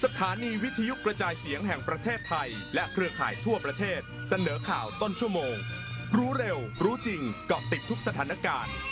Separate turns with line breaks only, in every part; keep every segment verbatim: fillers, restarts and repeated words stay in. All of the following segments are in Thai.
สถานีวิทยุกระจายเสียงแห่งประเทศไทยและเครือข่ายทั่วประเทศเสนอข่าวต้นชั่วโมงรู้เร็วรู้จริงเกาะติดทุกสถานการณ์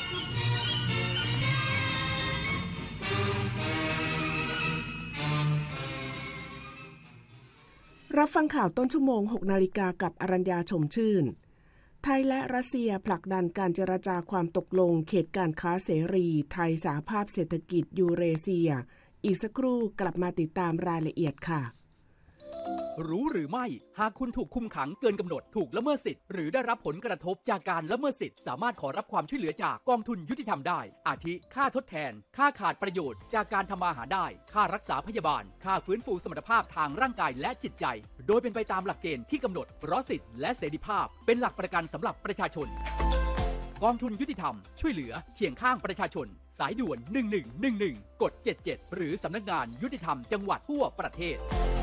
รับฟังข่าวต้นชั่วโมง หกนาฬิกากับอรัญญาชมชื่นไทยและรัสเซียผลักดันการเจรจาความตกลงเขตการค้าเสรีไทยสหภาพเศรษฐกิจยูเรเซียอีกสักครู่กลับมาติดตามรายละเอียดค่ะ
รู้หรือไม่หากคุณถูกคุมขังเกินกำหนดถูกละเมิดสิทธิ์หรือได้รับผลกระทบจากการละเมิดสิทธิ์สามารถขอรับความช่วยเหลือจากกองทุนยุติธรรมได้อาทิค่าทดแทนค่าขาดประโยชน์จากการทำมาหาได้ค่ารักษาพยาบาลค่าฟื้นฟูสมรรถภาพทางร่างกายและจิตใจโดยเป็นไปตามหลักเกณฑ์ที่กำหนดเพราะสิทธิและเสรีภาพเป็นหลักประกันสำหรับประชาชนกองทุนยุติธรรมช่วยเหลือเคียงข้างประชาชนสายด่วนหนึ่งหนึ่งหนึ่งหนึ่งกดเจ็ดเจ็ดหรือสำนักงานยุติธรรมจังหวัดทั่วประเทศ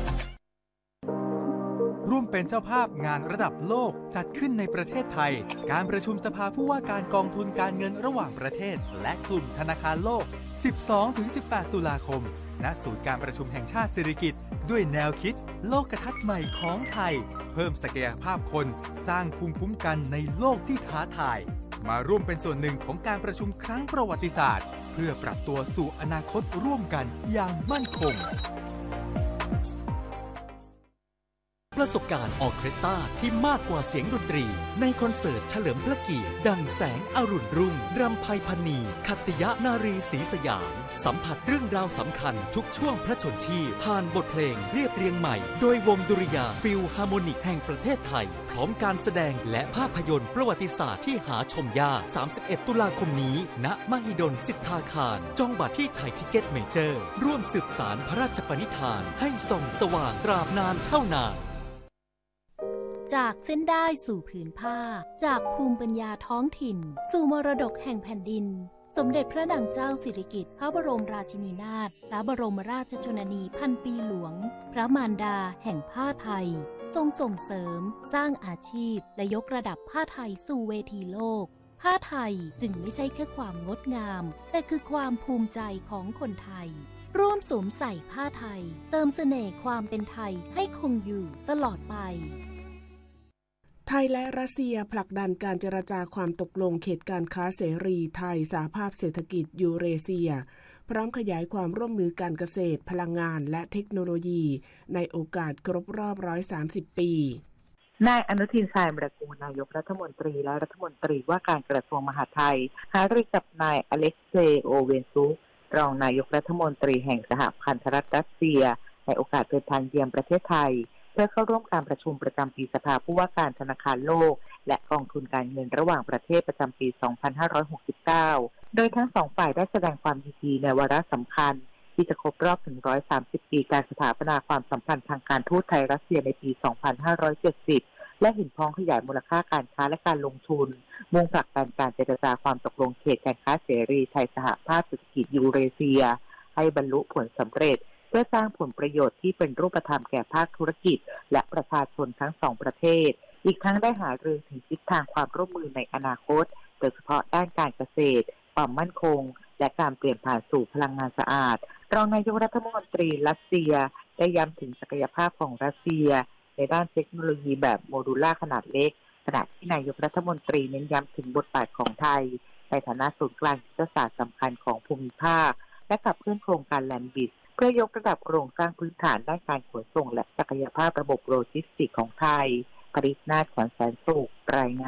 ร่วมเป็นเจ้าภาพงานระดับโลกจัดขึ้นในประเทศไทยการประชุมสภาผู้ว่าการกองทุนการเงินระหว่างประเทศและกลุ่มธนาคารโลก สิบสองถึงสิบแปด ตุลาคมณศูนย์การประชุมแห่งชาติสิริกิติ์ด้วยแนวคิดโลกทัศน์ใหม่ของไทยเพิ่มศักยภาพคนสร้างภูมิคุ้มกันในโลกที่ท้าทายมาร่วมเป็นส่วนหนึ่งของการประชุมครั้งประวัติศาสตร์เพื่อปรับตัวสู่อนาคตร่วมกันอย่างมั่นคง
ประสบการณ์ออร์เคสตราที่มากกว่าเสียงดนตรีในคอนเสิร์ตเฉลิมพระเกียรติดังแสงอรุณรุ่งรำไพพรรณีขัตติยนารีศรีสยามสัมผัสเรื่องราวสำคัญทุกช่วงพระชนชีพผ่านบทเพลงเรียบเรียงใหม่โดยวงดุริยางค์ฟิลฮาร์โมนิกแห่งประเทศไทยพร้อมการแสดงและภาพยนตร์ประวัติศาสตร์ที่หาชมยากสามสิบเอ็ดตุลาคมนี้ณมหิดลสิทธาคารจองบัตรที่ไทยทิเก็ตเมเจอร์ร่วมสืบสานพระราชปณิธานให้ส่องสว่างตราบนานเท่านาน
จากเส้นได้สู่ผืนผ้าจากภูมิปัญญาท้องถิ่นสู่มรดกแห่งแผ่นดินสมเด็จพระนางเจ้าสิริกิติ์พระบรมราชินีนาถพระบรมราชชนนีพันปีหลวงพระมารดาแห่งผ้าไทยทรงส่งเสริมสร้างอาชีพและยกระดับผ้าไทยสู่เวทีโลกผ้าไทยจึงไม่ใช่แค่ความงดงามแต่คือความภูมิใจของคนไทยร่วมสวมใส่ผ้าไทยเติมเสน่ห์ความเป็นไทยให้คงอยู่ตลอดไป
ไทยและรัสเซียผลักดันการเจรจาความตกลงเขตการค้าเสรีไทยสหภาพเศรษฐกิจยูเรเซียพร้อมขยายความร่วมมือการเกษตรพลังงานและเทคโนโลยีในโอกาสครบรอบหนึ่งร้อยสามสิบปี
นายอนุทินชาญวิรากูลนายกรัฐมนตรีและรัฐมนตรีว่าการกระทรวงมหาดไทยหารือกับนายอเล็กเซย์โอเวนซุกรองนายกรัฐมนตรีแห่งสหพันธรัฐรัสเซียในโอกาสเดินทางเยือนประเทศไทยเพื่อเข้าร่วมการประชุมประจำปีสภาผู้ว่าการธนาคารโลกและกองทุนการเงินระหว่างประเทศประจำปี สองพันห้าร้อยหกสิบเก้า โดยทั้งสองฝ่ายได้แสดงความยินดีในวาระสำคัญที่จะครบรอบหนึ่งร้อยสามสิบปีการสถาปนาความสัมพันธ์ทางการทูตไทยรัสเซียในปี สองพันห้าร้อยเจ็ดสิบ และเห็นพ้องขยายมูลค่าการค้าและการลงทุนมุ่งผลักดันการเจรจาความตกลงเขตการค้าเสรีไทยสหภาพเศรษฐกิจยูเรเซียให้บรรลุผลสำเร็จเพื่อสร้างผลประโยชน์ที่เป็นรูปธรรมแก่ภาคธุรกิจและประชาชนทั้งสองประเทศอีกทั้งได้หารือถึงทิศทางความร่วมมือในอนาคตโดยเฉพาะด้านการเกษตรความมั่นคงและการเปลี่ยนผ่านสู่พลังงานสะอาดรองนายกรัฐมนตรีรัสเซียได้ย้ำถึงศักยภาพของรัสเซียในด้านเทคโนโลยีแบบโมดูล่าขนาดเล็กขณะที่นายกรัฐมนตรีเน้นย้ำถึงบทบาทของไทยในฐานะศูนย์กลางยุทธศาสตร์สำคัญของภูมิภาคและขับเคลื่อนโครงการแลนด์บิสเพื่อยกระดับโครงสร้างพื้นฐานด้านการขนส่งและศักยภาพระบบโลจิสติกส์ของไทยปริศนาถ ขวัญแสนสุขรายงาน